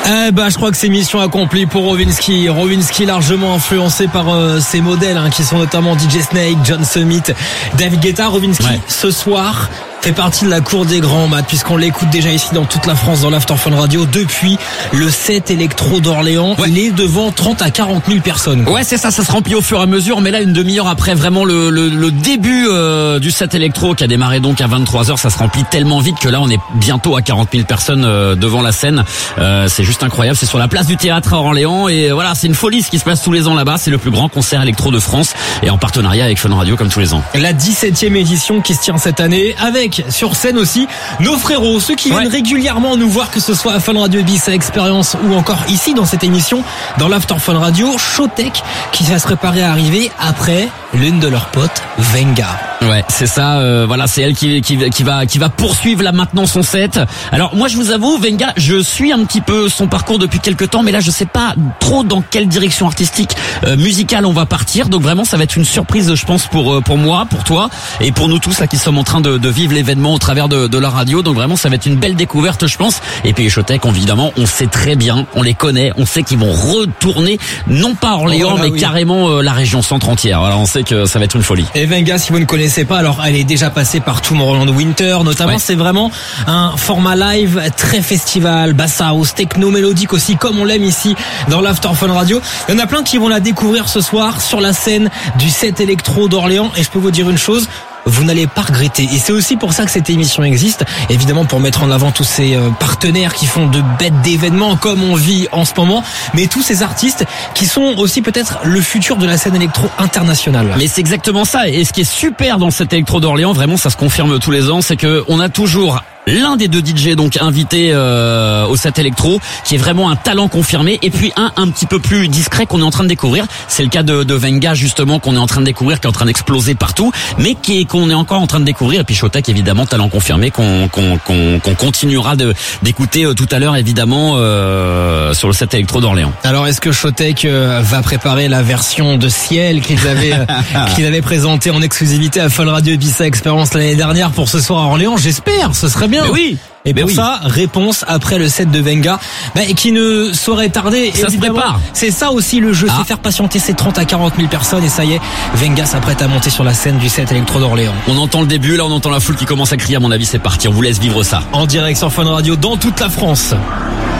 Je crois que c'est mission accomplie pour Rowinski. Rowinski largement influencé par ses modèles qui sont notamment DJ Snake, John Summit, David Guetta. Rowinski ce soir fait partie de la cour des grands, Matt, puisqu'on l'écoute déjà ici dans toute la France dans l'After Fun Radio depuis le 7 électro d'Orléans. Il est devant 30 à 40 000 personnes. Ouais, c'est ça se remplit au fur et à mesure, mais là une demi-heure après vraiment le début du 7 électro qui a démarré donc à 23h, ça se remplit tellement vite que là on est bientôt à 40 000 personnes devant la scène. C'est juste incroyable, c'est sur la place du théâtre à Orléans et voilà, c'est une folie ce qui se passe tous les ans là-bas, c'est le plus grand concert électro de France et en partenariat avec Fun Radio comme tous les ans. La 17e édition qui se tient cette année avec sur scène aussi nos frérots, ceux qui viennent régulièrement nous voir, que ce soit à Fun Radio Ibiza Experience ou encore ici dans cette émission dans l'After Fun Radio. Showtek qui va se préparer à arriver après l'une de leurs potes, Venga. Ouais, c'est ça. Voilà, c'est elle qui va poursuivre là maintenant son set. Alors moi, je vous avoue, Venga, je suis un petit peu son parcours depuis quelques temps, mais là, je sais pas trop dans quelle direction artistique, musicale on va partir. Donc vraiment, ça va être une surprise, je pense, pour moi, pour toi et pour nous tous là qui sommes en train de vivre l'événement au travers de la radio. Donc vraiment, ça va être une belle découverte, je pense. Et puis les Showtek, évidemment, on sait très bien, on les connaît, on sait qu'ils vont retourner non pas Orléans, mais carrément la région centre entière. Voilà, on sait que ça va être une folie. Et Venga, si vous ne connaissez pas, alors elle est déjà passée par Tomorrowland Winter notamment. C'est vraiment un format live très festival, bass house, techno, mélodique aussi, comme on l'aime ici dans l'After Fun Radio. Il y en a plein qui vont la découvrir ce soir sur la scène du 7 électro d'Orléans, et je peux vous dire une chose, vous n'allez pas regretter. Et c'est aussi pour ça que cette émission existe, évidemment pour mettre en avant tous ces partenaires qui font de bêtes d'événements comme on vit en ce moment, mais tous ces artistes qui sont aussi peut-être le futur de la scène électro internationale. Mais c'est exactement ça, et ce qui est super dans cet électro d'Orléans, vraiment ça se confirme tous les ans, c'est que on a toujours l'un des deux DJ donc invité au set électro qui est vraiment un talent confirmé, et puis un petit peu plus discret qu'on est en train de découvrir. C'est le cas de Venga justement, qu'on est en train de découvrir, qui est en train d'exploser partout, mais qu'on est encore en train de découvrir. Et puis Showtek, évidemment, talent confirmé, qu'on continuera d'écouter tout à l'heure, évidemment, sur le set électro d'Orléans. Alors est-ce que Showtek va préparer la version de Ciel qu'ils avaient présentée en exclusivité à Fun Radio Ibiza Experience l'année dernière pour ce soir à Orléans? J'espère, ce serait bien. Mais oui. Et pour ça, réponse après le set de Venga, qui ne saurait tarder. Ça se prépare. C'est ça aussi le jeu, c'est faire patienter ces 30 à 40 000 personnes, et ça y est, Venga s'apprête à monter sur la scène du set électro d'Orléans. On entend le début, là on entend la foule qui commence à crier, à mon avis c'est parti, on vous laisse vivre ça. En direct sur Fun Radio dans toute la France.